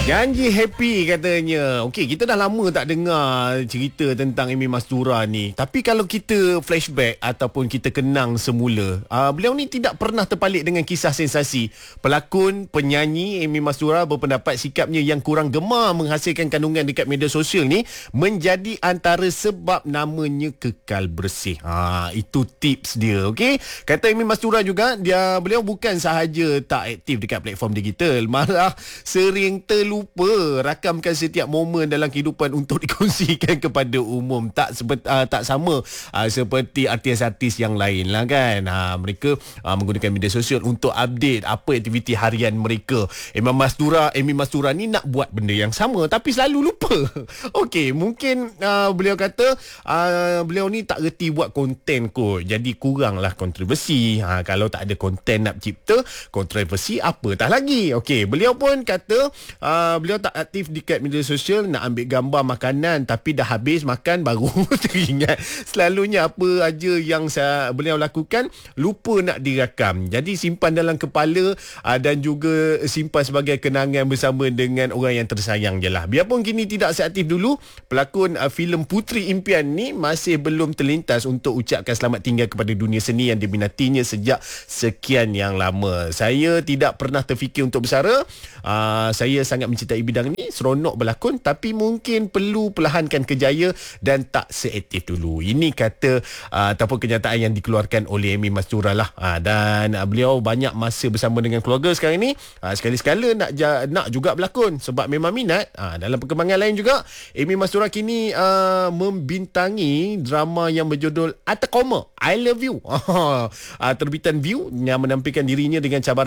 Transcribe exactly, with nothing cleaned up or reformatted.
Janji happy katanya. Okey, kita dah lama tak dengar cerita tentang Amy Mastura ni. Tapi kalau kita flashback ataupun kita kenang semula, uh, beliau ni tidak pernah terpalit dengan kisah sensasi. Pelakon, penyanyi Amy Mastura berpendapat sikapnya yang kurang gemar menghasilkan kandungan dekat media sosial ni menjadi antara sebab namanya kekal bersih. Ha, itu tips dia, okey. Kata Amy Mastura juga, dia beliau bukan sahaja tak aktif dekat platform digital, malah sering terlupa lupa rakamkan setiap momen dalam kehidupan untuk dikongsikan kepada umum. Tak seperti, uh, tak sama uh, seperti artis-artis yang lain lah kan. Uh, mereka uh, menggunakan media sosial untuk update apa aktiviti harian mereka. Amy Mastura, Amy Mastura ni nak buat benda yang sama tapi selalu lupa. Okey, mungkin uh, beliau kata uh, beliau ni tak reti buat konten kot. Jadi kuranglah kontroversi. Uh, kalau tak ada konten nak cipta, kontroversi apa tak lagi. Okey, beliau pun kata uh, Uh, beliau tak aktif dekat media sosial, nak ambil gambar makanan tapi dah habis makan baru teringat. Selalunya apa aja yang saya, beliau lakukan lupa nak dirakam. Jadi simpan dalam kepala uh, dan juga simpan sebagai kenangan bersama dengan orang yang tersayang je lah. Biarpun kini tidak seaktif dulu, pelakon uh, filem Puteri Impian ni masih belum terlintas untuk ucapkan selamat tinggal kepada dunia seni yang diminatinya sejak sekian yang lama. Saya tidak pernah terfikir untuk bersara. Uh, saya sangat mencintai bidang ni, seronok berlakon tapi mungkin perlu perlahankan kejaya dan tak seaktif dulu. Ini kata uh, ataupun kenyataan yang dikeluarkan oleh Amy Mastura lah. Uh, dan uh, beliau banyak masa bersama dengan keluarga sekarang ni. Uh, sekali-sekala nak ja, nak juga berlakon sebab memang minat. Uh, dalam perkembangan lain juga, Amy Mastura kini uh, membintangi drama yang berjudul Atacoma, I Love You. Uh, terbitan View yang menampilkan dirinya dengan cabaran